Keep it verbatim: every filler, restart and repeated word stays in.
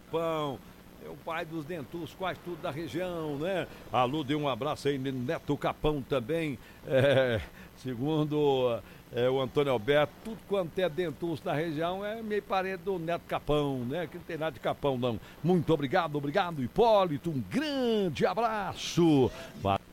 Capão. É o pai dos dentus, quase tudo da região, né? Alô, dê um abraço aí, Neto Capão também. É, segundo é, o Antônio Alberto, tudo quanto é dentus na região é meio parente do Neto Capão, né? Que não tem nada de Capão, não. Muito obrigado, obrigado, Hipólito. Um grande abraço.